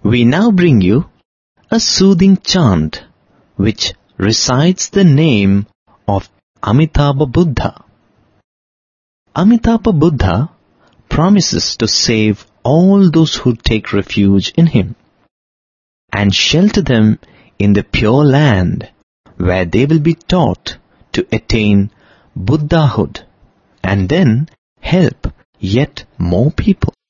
we now bring you a soothing chant which recites the name of Amitabha Buddha. Amitabha Buddha promises to save all those who take refuge in him and shelter them in the pure land where they will be taught to attain Buddhahood and then help yet more people.